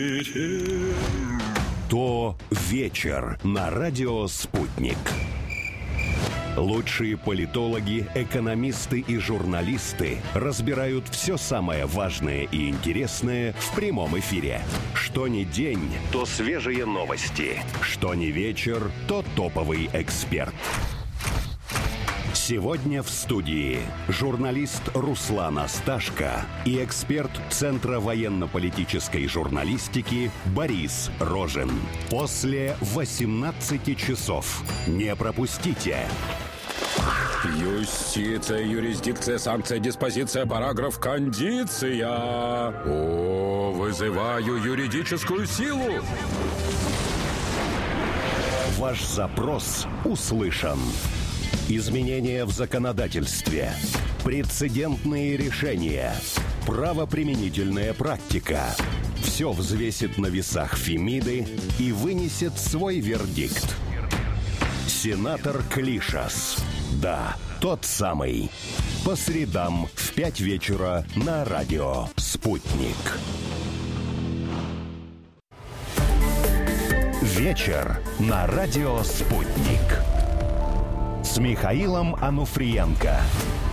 То вечер на радио «Спутник». Лучшие политологи, экономисты и журналисты разбирают все самое важное и интересное в прямом эфире. Что ни день, то свежие новости. Что ни вечер, то топовый эксперт. Сегодня в студии журналист Руслан Асташко и эксперт Центра военно-политической журналистики Борис Рожин. После 18 часов. Не пропустите. Юстиция, юрисдикция, санкция, диспозиция, параграф, кондиция. О, вызываю юридическую силу. Ваш запрос услышан. Изменения в законодательстве, прецедентные решения, правоприменительная практика. Все взвесит на весах Фемиды и вынесет свой вердикт. Сенатор Клишас. Да, тот самый. По средам в 5 вечера на радио «Спутник». Вечер на радио «Спутник» с Михаилом Ануфриенко.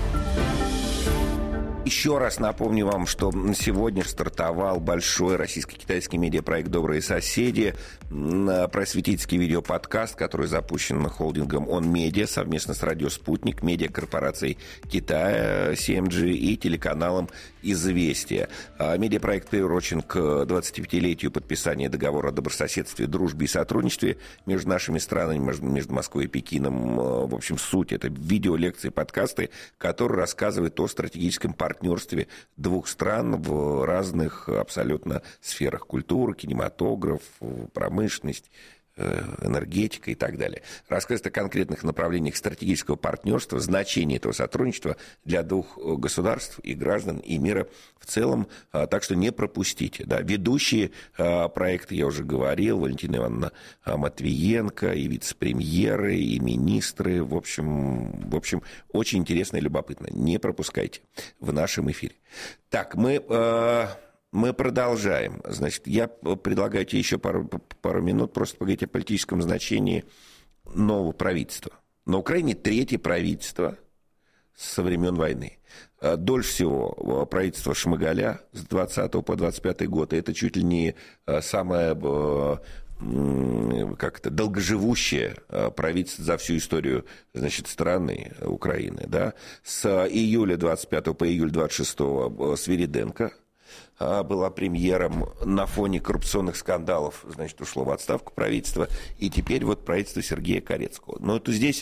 Еще раз напомню вам, что сегодня стартовал большой российско-китайский медиапроект «Добрые соседи», просветительский видеоподкаст, который запущен холдингом «Он Медиа» совместно с радио «Спутник», медиакорпорацией Китая, CMG и телеканалом «Известия». Медиапроект приурочен к 25-летию подписания договора о добрососедстве, дружбе и сотрудничестве между нашими странами, между Москвой и Пекином. В общем, суть — это видеолекции, подкасты, которые рассказывают о стратегическом партнерстве двух стран в разных абсолютно сферах: культуры, кинематограф, промышленность, энергетика и так далее. Рассказывает о конкретных направлениях стратегического партнерства, значении этого сотрудничества для двух государств и граждан, и мира в целом. Так что не пропустите. Да. Ведущие проекта, я уже говорил, Валентина Ивановна Матвиенко, и вице-премьеры, и министры. В общем, очень интересно и любопытно. Не пропускайте в нашем эфире. Так, мы продолжаем. Значит, я предлагаю тебе еще пару минут просто поговорить о политическом значении нового правительства. На Украине третье правительство со времен войны. Дольше всего правительство Шмыгаля с 20 по 25 год. Это чуть ли не самое долгоживущее правительство за всю историю, значит, страны Украины. Да? С июля 25 по июль 26 Свириденко была премьером. На фоне коррупционных скандалов, значит, ушло в отставку правительство. И теперь вот правительство Сергея Карецкого. Но это здесь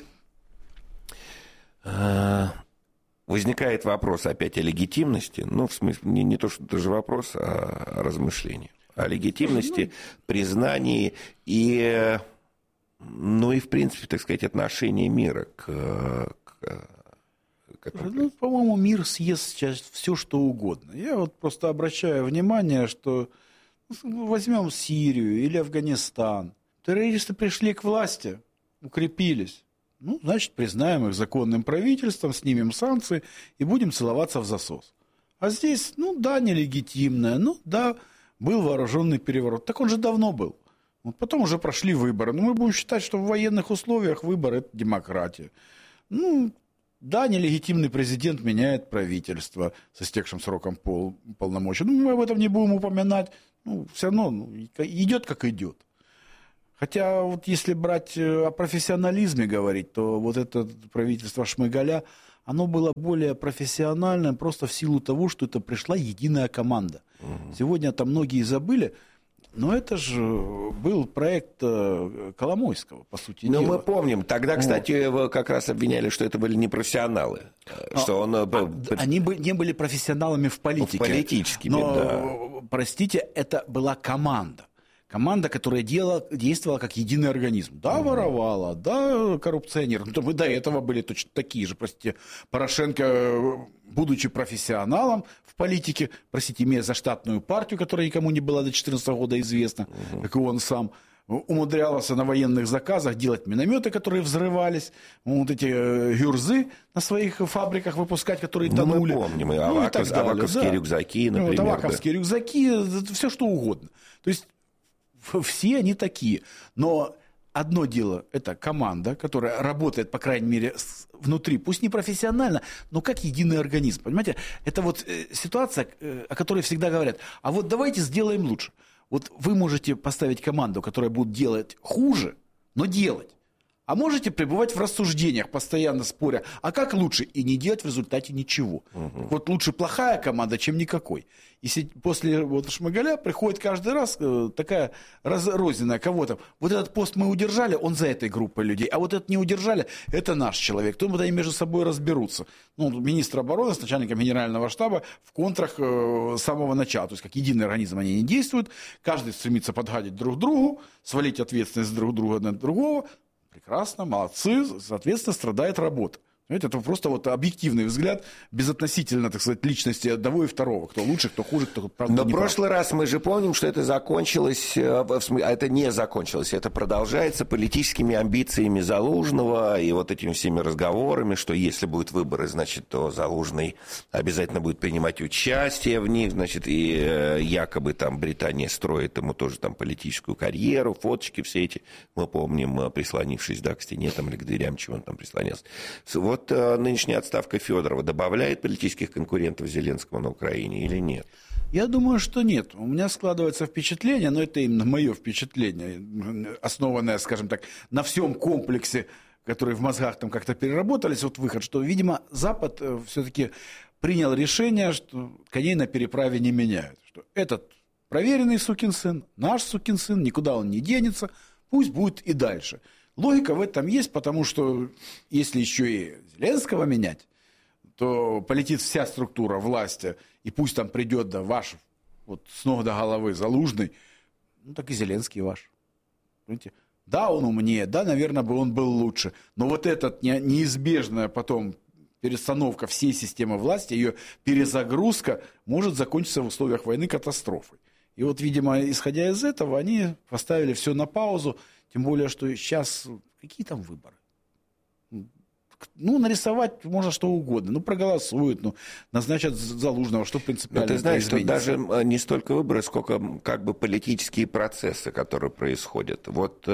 возникает вопрос опять о легитимности. Ну, в смысле, не то, что даже вопрос, а размышление. О легитимности, признании и, ну и, в принципе, так сказать, отношении мира к по-моему, мир съест сейчас все, что угодно. Я вот просто обращаю внимание, что возьмем Сирию или Афганистан. Террористы пришли к власти, укрепились. Ну, значит, признаем их законным правительством, снимем санкции и будем целоваться в засос. А здесь, ну да, нелегитимное, ну да, был вооруженный переворот. Так он же давно был. Вот потом уже прошли выборы. Но мы будем считать, что в военных условиях выборы – это демократия. Ну, да, нелегитимный президент меняет правительство с истекшим сроком полномочий. Ну, мы об этом не будем упоминать. Ну, все равно идет, как идет. Хотя вот если брать о профессионализме говорить, то вот это правительство Шмыгаля, оно было более профессиональным просто в силу того, что это пришла единая команда. Сегодня там многие забыли, но это же был проект Коломойского, по сути дела. Ну, мы помним. Тогда, кстати, его как раз обвиняли, что это были не профессионалы. Что он... Они не были профессионалами в политике. Политическими, но, да. Простите, это была команда. Команда, которая действовала как единый организм. Да, воровала, да, коррупционер. Но мы до этого были точно такие же. Простите, Порошенко, будучи профессионалом в политике, простите, имея заштатную партию, которая никому не была до 2014 года известна, как и он сам, умудрялась на военных заказах делать минометы, которые взрывались, вот эти гюрзы на своих фабриках выпускать, которые тонули. Мы помним, и аваковские рюкзаки, например. Вот, аваковские рюкзаки, все что угодно. То есть все они такие. Но одно дело – это команда, которая работает, по крайней мере, внутри, пусть не профессионально, но как единый организм. Понимаете, это вот ситуация, о которой всегда говорят, а вот давайте сделаем лучше. Вот вы можете поставить команду, которая будет делать хуже, но делать. А можете пребывать в рассуждениях, постоянно споря, а как лучше, и не делать в результате ничего. Вот лучше плохая команда, чем никакой. И после вот Шмыгаля приходит каждый раз такая разрозненная кого-то. Вот этот пост мы удержали, он за этой группой людей, а вот этот не удержали, это наш человек. То они между собой разберутся. Ну, министр обороны с начальником генерального штаба в контрах с самого начала. То есть как единый организм они не действуют. Каждый стремится подгадить друг другу, свалить ответственность друг друга на другого. Прекрасно, молодцы, соответственно, страдает работа. Понимаете, это просто вот объективный взгляд, безотносительно, так сказать, личности одного и второго. Кто лучше, кто хуже, кто правда не прав. Но в прошлый раз мы же помним, что это закончилось, это не закончилось, это продолжается политическими амбициями Залужного и вот этими всеми разговорами, что если будут выборы, значит, то Залужный обязательно будет принимать участие в них, значит, и якобы там Британия строит ему тоже там политическую карьеру, фоточки все эти, мы помним, прислонившись, да, к стене там или к дверям, чего он там прислонялся. Вот нынешняя отставка Федорова добавляет политических конкурентов Зеленского на Украине или нет? Я думаю, что нет. У меня складывается впечатление, но это именно мое впечатление, основанное, скажем так, на всем комплексе, который в мозгах там как-то переработались, вот выход, что, видимо, Запад все-таки принял решение, что коней на переправе не меняют. Что этот проверенный сукин сын, наш сукин сын, никуда он не денется, пусть будет и дальше. Логика в этом есть, потому что если еще и Зеленского менять, то полетит вся структура власти, и пусть там придет ваш вот, с ног до головы Залужный, ну так и Зеленский ваш. Понимаете? Да, он умнее, да, наверное, бы он был лучше, но вот эта неизбежная потом перестановка всей системы власти, ее перезагрузка может закончиться в условиях войны катастрофой. И вот, видимо, исходя из этого, они поставили все на паузу. Тем более, что сейчас какие там выборы? Ну, нарисовать можно что угодно. Ну, проголосуют, ну, назначат Залужного, что принципиально. Но ты знаешь, что даже не столько выборы, сколько как бы политические процессы, которые происходят. Вот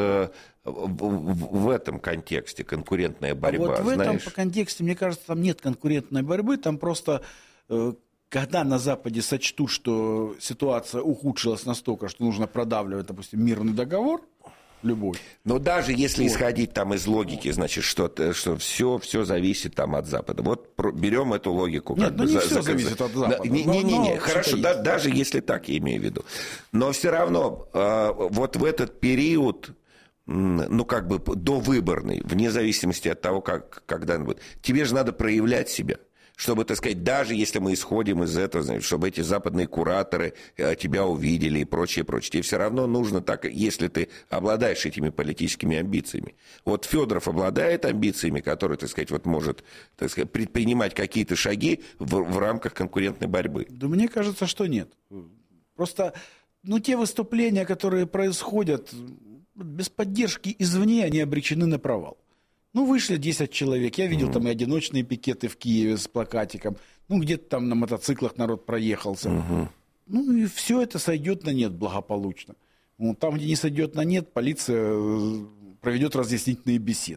в этом контексте конкурентная борьба, вот в этом контексте, мне кажется, там нет конкурентной борьбы, там просто... Когда на Западе сочтут, что ситуация ухудшилась настолько, что нужно продавливать, допустим, мирный договор, любой. Но даже если исходить там из логики, значит, что все зависит там от Запада. Вот берем эту логику. Нет, не все зависит от Запада. Не, хорошо, даже если так, я имею в виду. Но все равно вот в этот период, ну, как бы довыборный, вне зависимости от того, когда он будет, тебе же надо проявлять себя. Чтобы, так сказать, даже если мы исходим из этого, значит, чтобы эти западные кураторы тебя увидели и прочее, прочее, тебе все равно нужно так, если ты обладаешь этими политическими амбициями. Вот Федоров обладает амбициями, которые, так сказать, вот может, так сказать, предпринимать какие-то шаги в рамках конкурентной борьбы. Да мне кажется, что нет. Просто, ну, те выступления, которые происходят без поддержки извне, они обречены на провал. Ну, вышли 10 человек. Я видел там и одиночные пикеты в Киеве с плакатиком. Ну, где-то там на мотоциклах народ проехался. Ну, и все это сойдет на нет благополучно. Ну, там, где не сойдет на нет, полиция проведет разъяснительные беседы.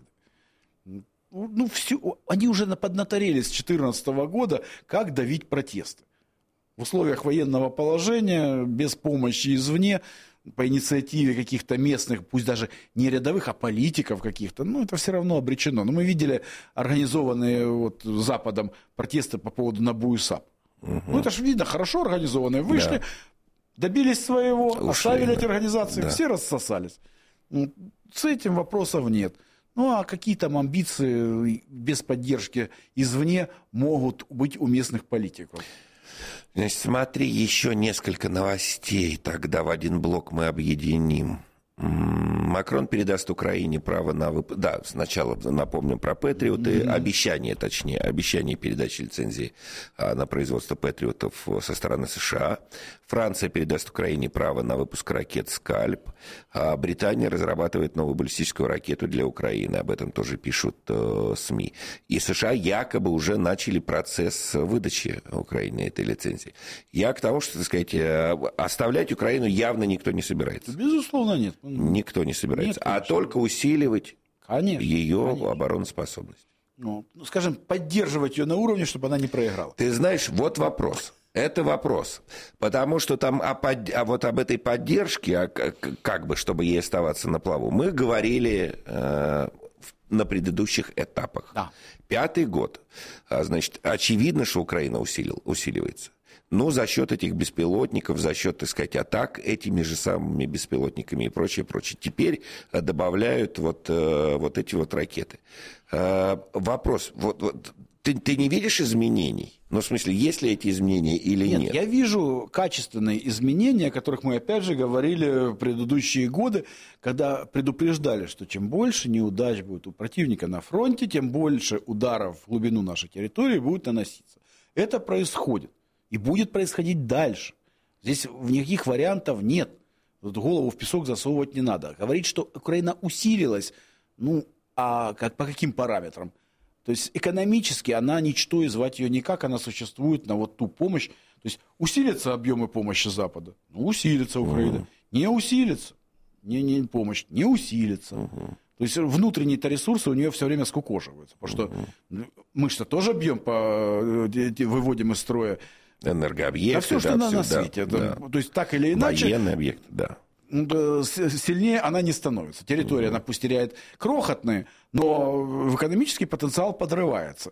Ну, все, они уже поднаторели с 2014 года, как давить протесты. В условиях военного положения, без помощи извне, по инициативе каких-то местных, пусть даже не рядовых, а политиков каких-то, ну, это все равно обречено. Но мы видели организованные вот Западом протесты по поводу НАБУ и САП. Ну, это же видно, хорошо организованные. Вышли, добились своего, оставили эти организации, все рассосались. С этим вопросов нет. Ну, а какие там амбиции без поддержки извне могут быть у местных политиков? Значит, смотри, еще несколько новостей тогда в один блок мы объединим. Макрон передаст Украине право на выпуск. Да, сначала напомним про Патриоты. Обещание передачи лицензии на производство Патриотов со стороны США. Франция передаст Украине право на выпуск ракет «Скальп». А Британия разрабатывает новую баллистическую ракету для Украины. Об этом тоже пишут СМИ. И США якобы уже начали процесс выдачи Украине этой лицензии. Я к тому, что, так сказать, оставлять Украину явно никто не собирается. Безусловно, нет. Никто не собирается. Нет, только усиливать ее обороноспособность. Ну, скажем, поддерживать ее на уровне, чтобы она не проиграла. Ты знаешь, вот вопрос. Это вопрос. Потому что там вот об этой поддержке, как бы, чтобы ей оставаться на плаву, мы говорили на предыдущих этапах. Да. 5-й год. Значит, очевидно, что Украина усиливается. Но за счет этих беспилотников, за счет, так сказать, атак этими же самыми беспилотниками и прочее. Теперь добавляют вот эти вот ракеты. Вопрос. Ты не видишь изменений? Ну, в смысле, есть ли эти изменения или нет? Я вижу качественные изменения, о которых мы, опять же, говорили в предыдущие годы, когда предупреждали, что чем больше неудач будет у противника на фронте, тем больше ударов в глубину нашей территории будет наноситься. Это происходит. И будет происходить дальше. Здесь никаких вариантов нет. Тут голову в песок засовывать не надо. Говорить, что Украина усилилась, по каким параметрам? То есть экономически она ничто, и звать ее никак, она существует на вот ту помощь. То есть усилятся объемы помощи Запада? Усилится Украина. Не усилится. Помощь не усилится. То есть внутренние-то ресурсы у нее все время скукоживаются. Потому что мы-то тоже объем выводим из строя. Энергообъекты. Все, что на свете. То есть так или иначе. Военные объекты, да. Сильнее она не становится. Территория, она пусть теряет крохотные, но экономический потенциал подрывается.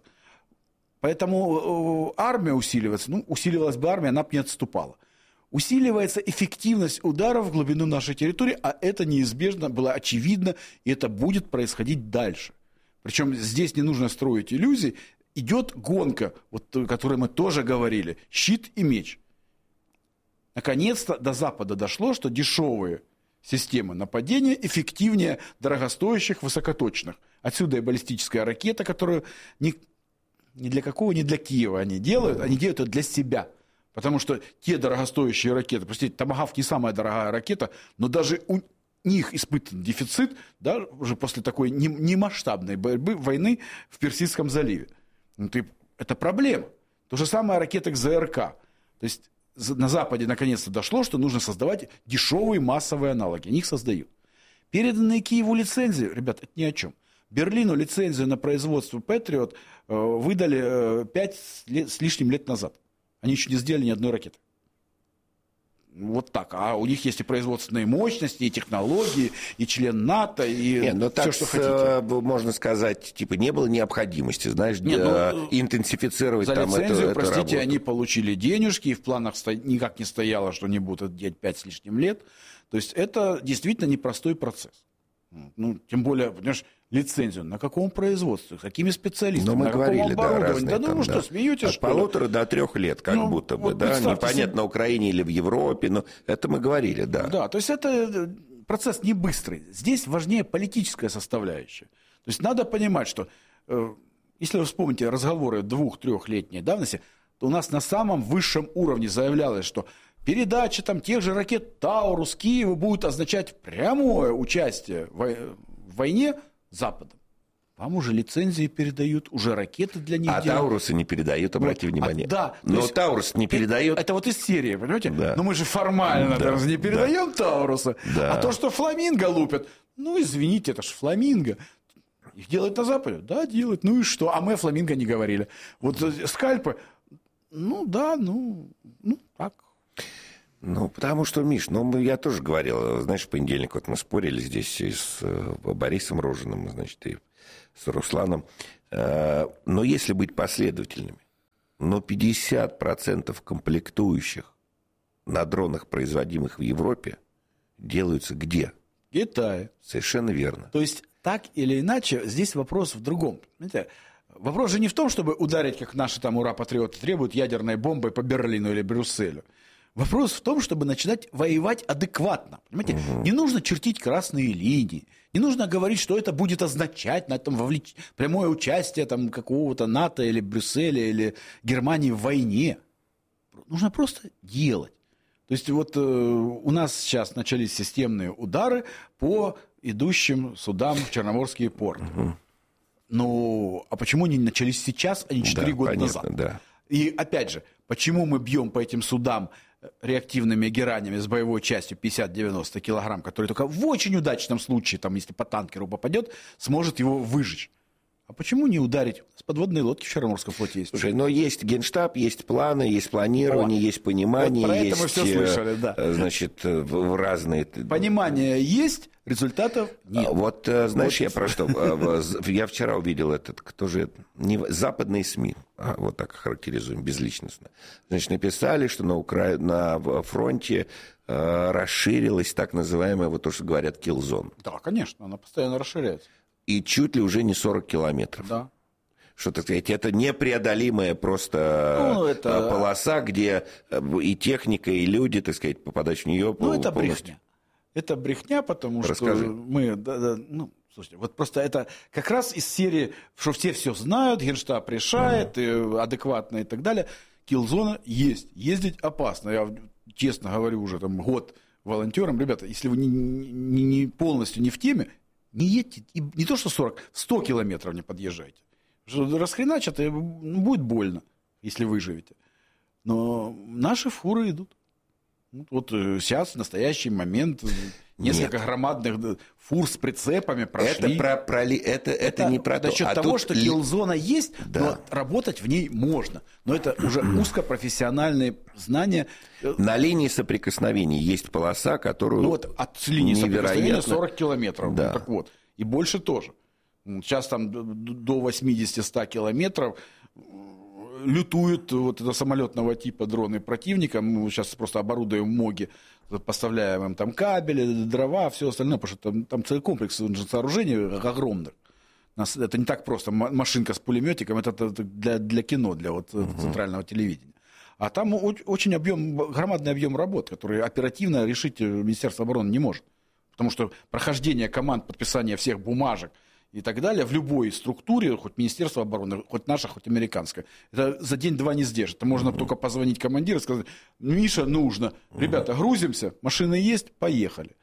Поэтому армия усиливается. Усиливалась бы армия, она бы не отступала. Усиливается эффективность ударов в глубину нашей территории, а это неизбежно было очевидно, и это будет происходить дальше. Причем здесь не нужно строить иллюзий. Идет гонка, о которой мы тоже говорили, щит и меч. Наконец-то до Запада дошло, что дешевые системы нападения эффективнее дорогостоящих высокоточных. Отсюда и баллистическая ракета, которую ни для Киева они делают это для себя. Потому что те дорогостоящие ракеты, простите, Томагавк не самая дорогая ракета, но даже у них испытан дефицит, да, уже после такой немасштабной войны в Персидском заливе. Это проблема. То же самое ракеты к ЗРК. То есть на Западе наконец-то дошло, что нужно создавать дешевые массовые аналоги. Они их создают. Переданные Киеву лицензии, ребят, это ни о чем. Берлину лицензию на производство Patriot выдали 5 с лишним лет назад. Они еще не сделали ни одной ракеты. Вот так. А у них есть и производственные мощности, и технологии, и член НАТО, и все, что хотите. Можно сказать, не было необходимости, знаешь, интенсифицировать за там лицензию, эту простите, работу. Они получили денежки, и в планах никак не стояло, что они будут это делать 5 с лишним лет. То есть это действительно непростой процесс. Тем более, понимаешь, лицензию на каком производстве, какими специалистами, мы на говорили, каком оборудовании. Что, смеетесь, что ли? От 1,5 до 3 лет, как будто бы, да, непонятно, на Украине или в Европе, но это мы говорили, да. Да, то есть это процесс не быстрый. Здесь важнее политическая составляющая. То есть надо понимать, что, если вы вспомните разговоры 2-3-летней давности, то у нас на самом высшем уровне заявлялось, что передача тех же ракет «Таурус» Киеву будет означать прямое участие в войне с Западом. Вам уже лицензии передают, уже ракеты для них делают. «Таурусы» не передают, обрати внимание. Да. Но «Таурус» не передает. Это вот из серии, понимаете? Да. Но мы же формально даже не передаем «Тауруса». Да. А то, что «Фламинго» лупят, извините, это же «Фламинго». Их делают на Западе? Да, делают. И что? А мы о «Фламинго» не говорили. Вот «Скальпы», так. Потому что, Миш, я тоже говорил, знаешь, в понедельник мы спорили здесь и с Борисом Рожиным, значит, и с Русланом. Но если быть последовательными, 50% комплектующих на дронах, производимых в Европе, делаются где? В Китае. Совершенно верно. То есть, так или иначе, здесь вопрос в другом. Понимаете? Вопрос же не в том, чтобы ударить, как наши ура-патриоты требуют, ядерной бомбой по Берлину или Брюсселю. Вопрос в том, чтобы начинать воевать адекватно. Понимаете? Не нужно чертить красные линии. Не нужно говорить, что это будет означать на этом прямое участие там, какого-то НАТО или Брюсселя или Германии в войне. Нужно просто делать. То есть вот у нас сейчас начались системные удары по идущим судам в Черноморские порты. Ну, а почему они начались сейчас, а не 4 года назад? Да. И опять же, почему мы бьем по этим судам реактивными геранями с боевой частью 50-90 килограмм, который только в очень удачном случае, там, если по танкеру попадет, сможет его выжечь? А почему не ударить? У нас подводные лодки в Черноморском флоте есть. Слушай, но есть генштаб, есть планы, есть планирование, есть понимание. Вот про есть, это мы все слышали, да. Значит, разные... Понимание есть, результатов нет. Вот, знаешь, я про что? Я вчера увидел кто же... Западные СМИ, вот так характеризуем, безличностно. Значит, написали, что на фронте расширилась так называемая, вот то, что говорят, киллзона. Да, конечно, она постоянно расширяется. И чуть ли уже не 40 километров. Да. Что, так сказать, это непреодолимая просто полоса, где и техника, и люди, так сказать, попадать в нее это брехня. Это брехня, потому что мы... слушайте, вот просто это как раз из серии, что все знают, Генштаб решает, и адекватно и так далее. Киллзона есть. Ездить опасно. Я честно говорю уже там год волонтерам. Ребята, если вы не полностью не в теме, не едьте, не то что 40, 100 километров не подъезжайте. Расхреначат, и будет больно, если выживете. Но наши фуры идут. Вот сейчас, в настоящий момент, несколько громадных фур с прицепами прошли. Это не про то. За счет того, что киллзона есть, но работать в ней можно. Но это уже узкопрофессиональные знания. На линии соприкосновения есть полоса, которую от линии соприкосновения 40 километров. Да. Так вот. И больше тоже. Сейчас там до 80-100 километров лютуют вот это самолетного типа дроны противника. Мы сейчас просто оборудуем МОГи, поставляем им там кабели, дрова, все остальное, потому что там целый комплекс сооружений огромных. Это не так просто машинка с пулеметиком, это для кино, для центрального телевидения. А там очень громадный объем работ, который оперативно решить Министерство обороны не может. Потому что прохождение команд, подписание всех бумажек и так далее в любой структуре, хоть Министерство обороны, хоть наша, хоть американская, это за день-два не сдержит. Это можно только позвонить командиру и сказать: Миша, нужно, ребята, грузимся, машины есть, поехали.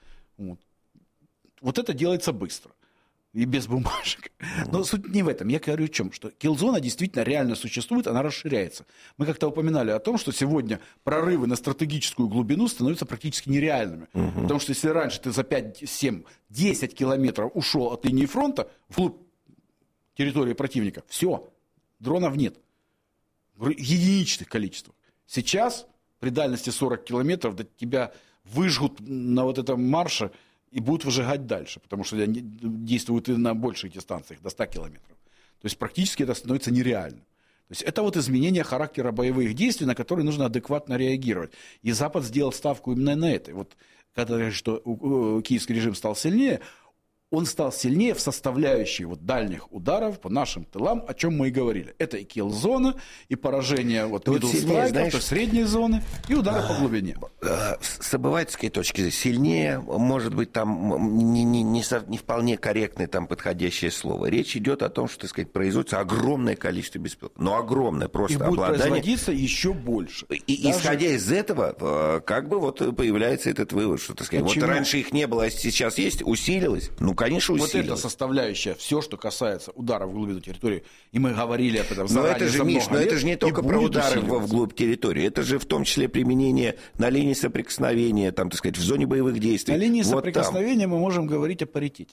Вот это делается быстро. И без бумажек. Но суть не в этом. Я говорю о чем? Что киллзона действительно реально существует, она расширяется. Мы как-то упоминали о том, что сегодня прорывы на стратегическую глубину становятся практически нереальными. Потому что если раньше ты за 5, 7, 10 километров ушел от линии фронта вглубь территории противника, все, дронов нет. В единичных количествах. Сейчас при дальности 40 километров тебя выжгут на вот этом марше и будут выжигать дальше, потому что они действуют и на больших дистанциях, до 100 километров. То есть практически это становится нереальным. То есть это вот изменение характера боевых действий, на которые нужно адекватно реагировать. И Запад сделал ставку именно на это. Вот когда говорят, что киевский режим стал сильнее, он стал сильнее в составляющей дальних ударов по нашим тылам, о чем мы и говорили. Это и килл-зона, и поражение middle strike, то средней зоны, и удары по глубине. С обывательской точки зрения, сильнее, может быть, там не вполне корректное там подходящее слово. Речь идет о том, что, так сказать, производится огромное количество беспилотников. Но огромное просто их обладание. Будет производиться еще больше. И даже... исходя из этого, как бы появляется этот вывод, что, так сказать, раньше их не было, а сейчас есть, усилилось. Конечно, усилилось. Вот эта составляющая, все, что касается ударов в глубину территории, и мы говорили об этом заранее. Но это же не только про удары вглубь территории, это же в том числе применение на линии соприкосновения, там, так сказать, в зоне боевых действий. На линии соприкосновения мы можем говорить о паритете.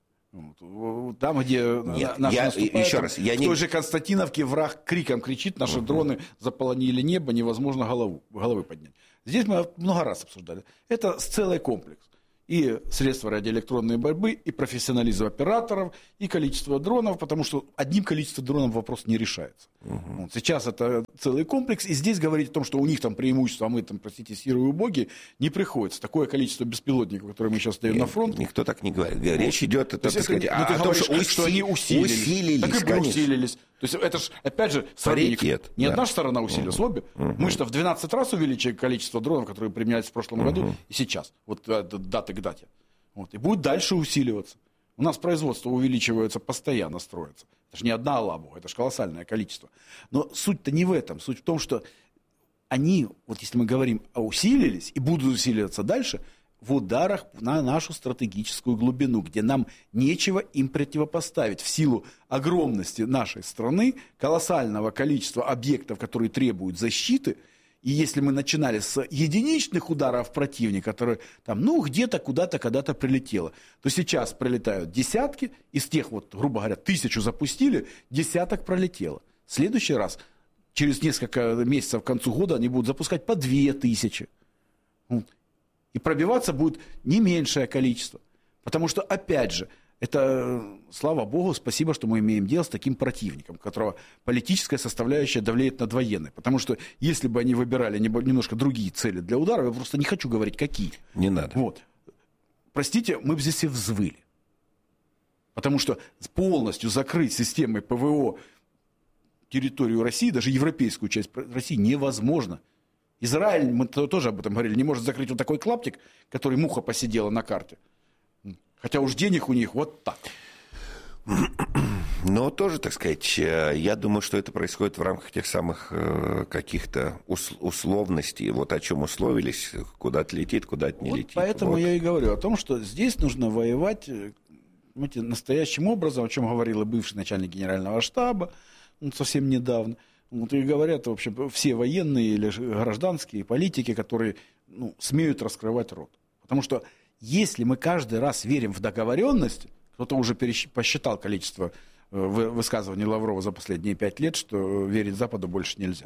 Там, где наши наступают, в той же Константиновке враг криком кричит, наши дроны заполонили небо, невозможно головы поднять. Здесь мы много раз обсуждали. Это целый комплекс. И средства радиоэлектронной борьбы, и профессионализм операторов, и количество дронов, потому что одним количеством дронов вопрос не решается. Вот сейчас это целый комплекс, и здесь говорить о том, что у них там преимущество, а мы там, простите, сирые убоги, не приходится. Такое количество беспилотников, которые мы сейчас даем на фронт. Никто так не говорит. Речь идет о том, что они усилились. Так и мы усилились. То есть это же, опять же, паритет. Не одна сторона усилилась, обе. Мы что, в 12 раз увеличили количество дронов, которые применялись в прошлом году, и сейчас. Вот даты к дате. Вот. И будет дальше усиливаться. У нас производство увеличивается, постоянно строится. Это же не одна Алабуга, это же колоссальное количество. Но суть-то не в этом. Суть в том, что они, вот если мы говорим, усилились и будут усиливаться дальше, в ударах на нашу стратегическую глубину, где нам нечего им противопоставить в силу огромности нашей страны, колоссального количества объектов, которые требуют защиты. И если мы начинали с единичных ударов противника, которые там, где-то, куда-то, когда-то прилетело, то сейчас прилетают десятки, из тех, вот, грубо говоря, 1000 запустили, десяток пролетело. В следующий раз, через несколько месяцев к концу года, они будут запускать по 2000. И пробиваться будет не меньшее количество. Потому что, опять же, это, слава богу, спасибо, что мы имеем дело с таким противником, у которого политическая составляющая давлеет над военной. Потому что если бы они выбирали немножко другие цели для удара, я просто не хочу говорить, какие. Не надо. Вот. Простите, мы бы здесь все взвыли. Потому что полностью закрыть системой ПВО территорию России, даже европейскую часть России, невозможно. Израиль, мы тоже об этом говорили, не может закрыть вот такой клаптик, который муха посидела на карте. Хотя уж денег у них вот так. Но тоже, так сказать, я думаю, что это происходит в рамках тех самых каких-то условностей. Вот о чем условились, куда-то летит, куда-то не летит. Поэтому я и говорю о том, что здесь нужно воевать настоящим образом, о чем говорил и бывший начальник генерального штаба совсем недавно. Вот и говорят, в общем, все военные или гражданские политики, которые смеют раскрывать рот. Потому что если мы каждый раз верим в договоренности, кто-то уже посчитал количество высказываний Лаврова за последние 5 лет, что верить Западу больше нельзя.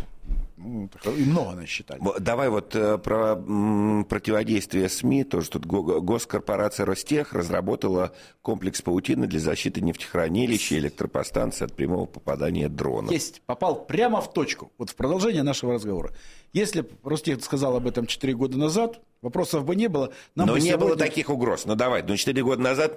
И много насчитали. Давай вот про противодействие СМИ. Тоже тут госкорпорация Ростех разработала комплекс паутины для защиты нефтехранилищ и электропостанций от прямого попадания дронов. Есть. Попал прямо в точку. Вот в продолжение нашего разговора. Если бы Ростех сказал об этом 4 года назад, вопросов бы не было. Но не было таких угроз. Давай, 4 года назад...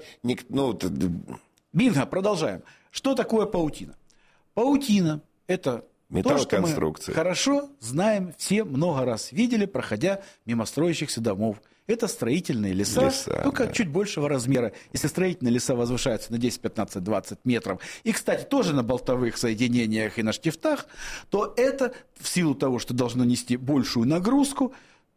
Бинго, продолжаем. Что такое паутина? Паутина – это то, что мы хорошо знаем, все много раз видели, проходя мимо строящихся домов. Это строительные леса только чуть большего размера. Если строительные леса возвышаются на 10, 15, 20 метров, и, кстати, тоже на болтовых соединениях и на штифтах, то это в силу того, что должно нести большую нагрузку,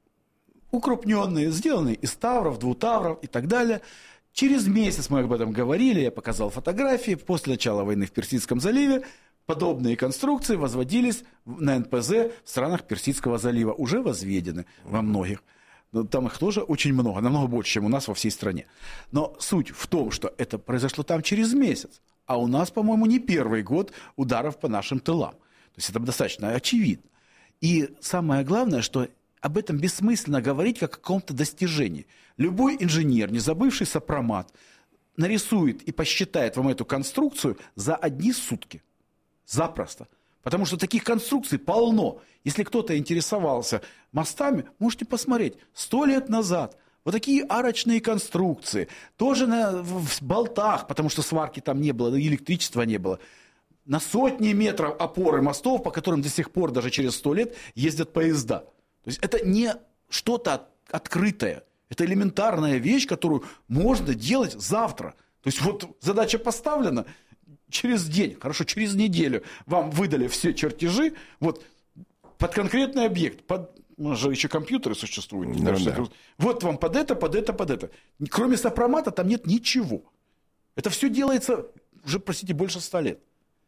укрупненные, сделанные из тавров, двутавров и так далее. Через месяц мы об этом говорили, я показал фотографии. После начала войны в Персидском заливе подобные конструкции возводились на НПЗ в странах Персидского залива. Уже возведены во многих. Там их тоже очень много, намного больше, чем у нас во всей стране. Но суть в том, что это произошло там через месяц. А у нас, по-моему, не первый год ударов по нашим тылам. То есть это достаточно очевидно. И самое главное, что об этом бессмысленно говорить как о каком-то достижении. Любой инженер, не забывший сопромат, нарисует и посчитает вам эту конструкцию за 1 сутки. Запросто. Потому что таких конструкций полно. Если кто-то интересовался мостами, можете посмотреть. 100 лет назад вот такие арочные конструкции, тоже в болтах, потому что сварки там не было, электричества не было. На сотни метров опоры мостов, по которым до сих пор даже через 100 лет ездят поезда. То есть это не что-то открытое. Это элементарная вещь, которую можно делать завтра. То есть вот задача поставлена через день, хорошо, через неделю вам выдали все чертежи вот, под конкретный объект. У нас же еще компьютеры существуют. Вот вам под это, под это, под это. Кроме сопромата там нет ничего. Это все делается уже, простите, больше 100 лет.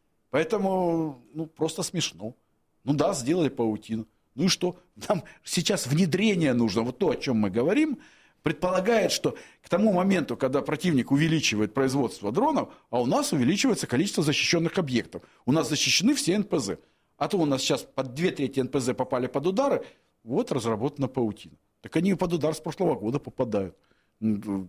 Поэтому просто смешно. Да, сделали паутину. Ну и что? Нам сейчас внедрение нужно. Вот то, о чем мы говорим, предполагает, что к тому моменту, когда противник увеличивает производство дронов, а у нас увеличивается количество защищенных объектов. У нас защищены все НПЗ. А то у нас сейчас под 2/3 НПЗ попали под удары, вот разработана паутина. Так они под удар с прошлого года попадают.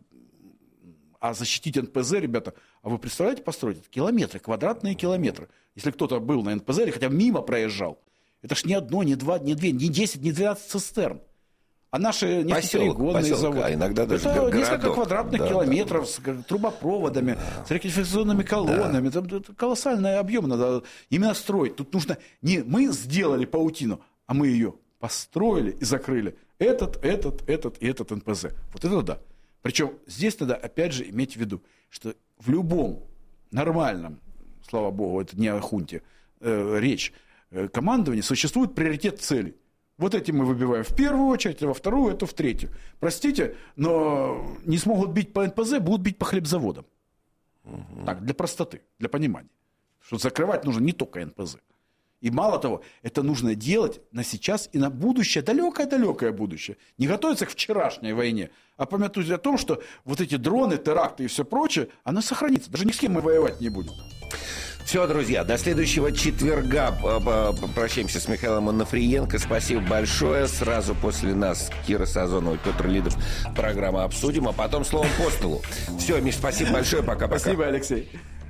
А защитить НПЗ, ребята, а вы представляете, построить километры, квадратные километры. Если кто-то был на НПЗ или хотя бы мимо проезжал, это ж не одно, не два, не две, не 10, не 12 цистерн. А наши нефтеперегонные заводы, а иногда даже это городок. несколько квадратных километров с трубопроводами, с реконструкционными колоннами. Это колоссальный объем надо именно строить. Тут нужно не мы сделали паутину, а мы ее построили и закрыли. Этот и этот НПЗ. Вот это да. Причем здесь надо опять же иметь в виду, что в любом нормальном, слава богу, это не о хунте, речь, командовании существует приоритет целей. Вот эти мы выбиваем в первую очередь, а во вторую, это в третью. Простите, но не смогут бить по НПЗ, будут бить по хлебзаводам. Так, для простоты, для понимания. Что закрывать нужно не только НПЗ. И мало того, это нужно делать на сейчас и на будущее, далекое-далекое будущее. Не готовиться к вчерашней войне, а памятуйте о том, что вот эти дроны, теракты и все прочее, оно сохранится. Даже ни с кем мы воевать не будем. Все, друзья, до следующего четверга прощаемся с Михаилом Онофриенко. Спасибо большое. Сразу после нас Кира Сазонова, Петр Лидов. Программа «Обсудим», а потом словом по столу. Все, Миш, спасибо большое. Пока-пока. Спасибо, Алексей.